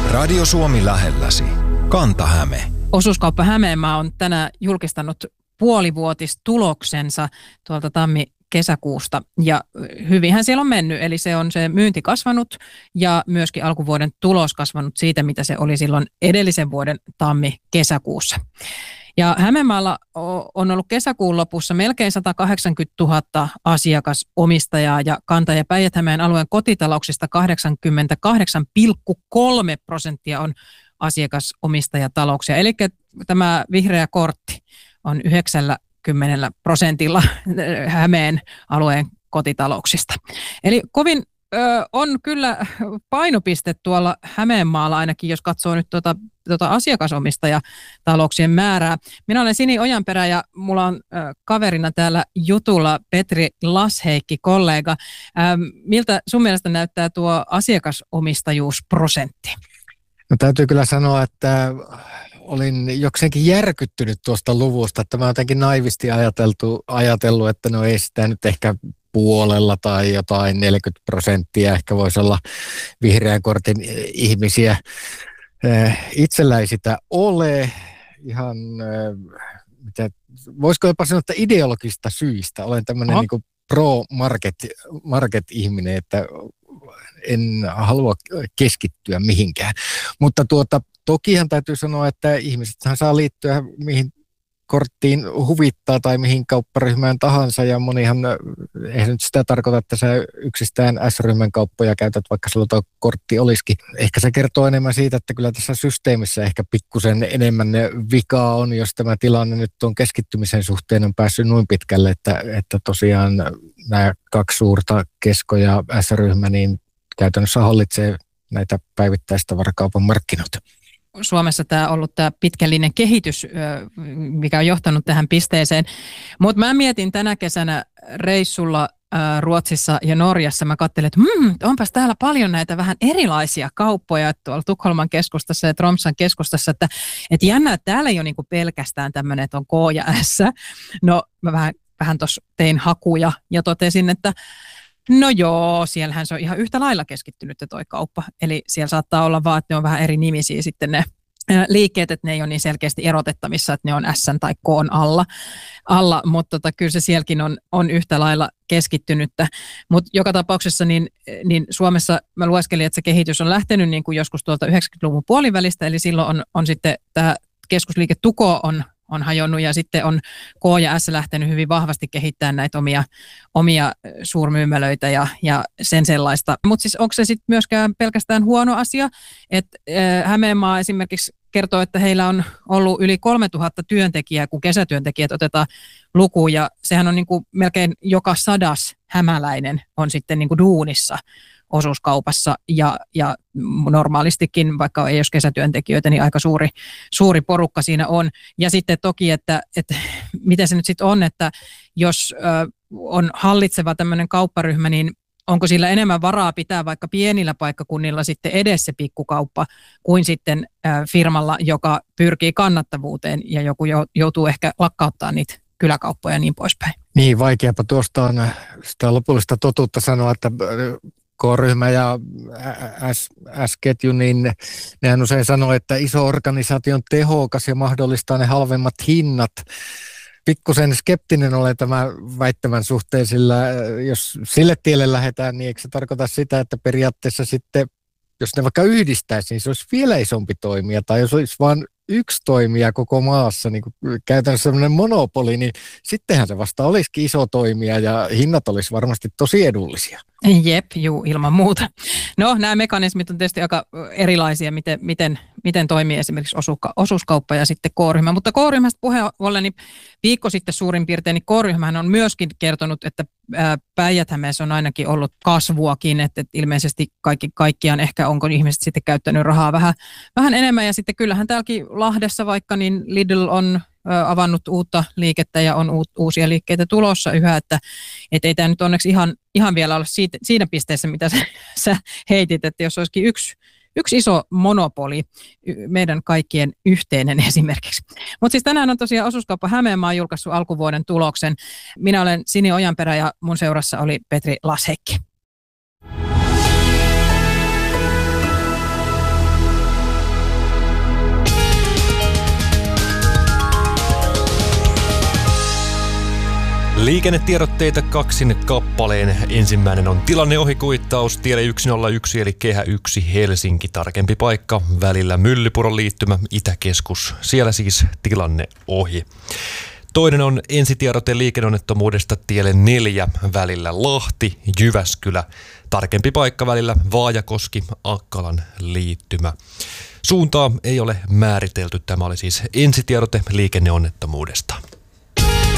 Radio Suomi lähelläsi. Kanta-Häme. Osuuskauppa Hämeenmaa on tänään julkistanut puolivuotistuloksensa tuolta tammi-kesäkuusta ja hyvinhän siellä on mennyt, eli se on se myynti kasvanut ja myöskin alkuvuoden tulos kasvanut siitä, mitä se oli silloin edellisen vuoden tammi-kesäkuussa. Ja Hämeenmaalla on ollut kesäkuun lopussa melkein 180 000 asiakasomistajaa ja Kanta- ja Päijät-Hämeen alueen kotitalouksista 88,3% on asiakasomistajatalouksia. Eli tämä vihreä kortti on 90% Hämeen alueen kotitalouksista. Eli kovin on kyllä painopiste tuolla Hämeenmaalla ainakin, jos katsoo nyt tuota asiakasomistajatalouksien määrää. Minä olen Sini Ojanperä ja mulla on kaverina täällä jutulla Petri Lasheikki, kollega. Miltä sun mielestä näyttää tuo asiakasomistajuusprosentti? No täytyy kyllä sanoa, että olin jokseenkin järkyttynyt tuosta luvusta, että mä jotenkin naivisti ajatellut, että no ei sitä nyt ehkä puolella tai jotain 40% ehkä voisi olla vihreän kortin ihmisiä. Itsellä ei sitä ole ihan, voisiko jopa sanoa, että ideologista syistä. Olen tämmöinen niin kuin pro-market-ihminen, että en halua keskittyä mihinkään. Mutta tokihan täytyy sanoa, että ihmisethän saa liittyä mihin korttiin huvittaa tai mihin kaupparyhmään tahansa, ja monihan, eihän nyt sitä tarkoita, että sä yksistään S-ryhmän kauppoja käytät, vaikka sulla tuo kortti olisikin. Ehkä se kertoo enemmän siitä, että kyllä tässä systeemissä ehkä pikkusen enemmän vikaa on, jos tämä tilanne nyt on keskittymisen suhteen on päässyt noin pitkälle, että tosiaan nämä kaksi suurta Kesko ja S-ryhmä niin käytännössä hallitsee näitä päivittäistavarakaupan markkinoita. Suomessa tämä on ollut tämä pitkällinen kehitys, mikä on johtanut tähän pisteeseen. Mutta mä mietin tänä kesänä reissulla Ruotsissa ja Norjassa. Mä katselin, että onpas täällä paljon näitä vähän erilaisia kauppoja tuolla Tukholman keskustassa ja Tromssan keskustassa. Että jännä, että täällä ei ole niinku pelkästään tämmöinen, että on K ja S. No mä vähän tuossa tein hakuja ja totesin, että no joo, siellähän se on ihan yhtä lailla keskittynyt toi kauppa. Eli siellä saattaa olla vaan, että ne on vähän eri nimisiä sitten ne liikkeet, että ne ei ole niin selkeästi erotettavissa, että ne on S tai K alla. Mutta kyllä se sielläkin on yhtä lailla keskittynyttä. Mutta joka tapauksessa niin Suomessa mä lueskelin, että se kehitys on lähtenyt niin kuin joskus tuolta 90-luvun puolivälistä, eli silloin on sitten tämä keskusliike Tuko on hajonnut ja sitten on K ja S lähtenyt hyvin vahvasti kehittämään näitä omia suurmyymälöitä ja sen sellaista. Mutta siis onko se sitten myöskään pelkästään huono asia, että Hämeenmaa esimerkiksi kertoo, että heillä on ollut yli 3000 työntekijää, kun kesätyöntekijät otetaan lukuun ja sehän on niin kuin melkein joka 100 hämäläinen on sitten niin kuin duunissa osuuskaupassa ja normaalistikin, vaikka ei ole kesätyöntekijöitä, niin aika suuri porukka siinä on. Ja sitten toki, että miten se nyt sitten on, että jos on hallitseva tämmöinen kaupparyhmä, niin onko sillä enemmän varaa pitää vaikka pienillä paikkakunnilla sitten edes se pikkukauppa kuin sitten firmalla, joka pyrkii kannattavuuteen ja joku joutuu ehkä lakkauttaa niitä kyläkauppoja ja niin poispäin. Niin, vaikeapa tuosta on sitä lopullista totuutta sanoa, että K-ryhmä ja S-ketju, niin nehän usein sanoo, että iso organisaatio on tehokas ja mahdollistaa ne halvemmat hinnat. Pikkusen skeptinen olen tämän väittämän suhteen, sillä jos sille tielle lähdetään, niin eikö se tarkoita sitä, että periaatteessa sitten, jos ne vaikka yhdistäisi, niin se olisi vielä isompi toimija, tai jos olisi vain yksi toimija koko maassa, niin kuin käytännössä sellainen monopoli, niin sittenhän se vasta olisikin iso toimija ja hinnat olisi varmasti tosi edullisia. Jep, ilman muuta. No, nämä mekanismit on tietysti aika erilaisia, miten toimii esimerkiksi osuuskauppa ja sitten K-ryhmä. Mutta K-ryhmästä puheen ollen, niin viikko sitten suurin piirtein, niin K-ryhmähän on myöskin kertonut, että Päijät-Hämeessä on ainakin ollut kasvuakin, että ilmeisesti kaikkiaan ehkä onko ihmiset sitten käyttänyt rahaa vähän enemmän. Ja sitten kyllähän täälläkin Lahdessa vaikka, niin Lidl on avannut uutta liikettä ja on uusia liikkeitä tulossa yhä, että ei tämä nyt onneksi ihan vielä ole siinä pisteessä, mitä sä heitit, että jos olisikin yksi iso monopoli, meidän kaikkien yhteinen esimerkiksi. Mutta siis tänään on tosiaan Osuuskauppa Hämeenmaa julkaissut alkuvuoden tuloksen. Minä olen Sini Ojanperä ja mun seurassa oli Petri Lasheikki. Liikennetiedotteita 2 kappaleen. Ensimmäinen on tilanneohikuittaus tielle 101 eli Kehä 1 Helsinki. Tarkempi paikka välillä Myllypuron liittymä Itäkeskus. Siellä siis tilanne ohi. Toinen on ensitiedote liikenneonnettomuudesta tielle 4 välillä Lahti Jyväskylä. Tarkempi paikka välillä Vaajakoski Akkalan liittymä. Suuntaa ei ole määritelty. Tämä oli siis ensitiedote liikenneonnettomuudesta.